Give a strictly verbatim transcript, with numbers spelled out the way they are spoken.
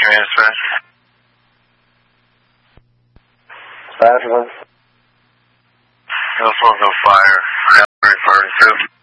Command dispatch. Dispatch one. California fire. Fire two.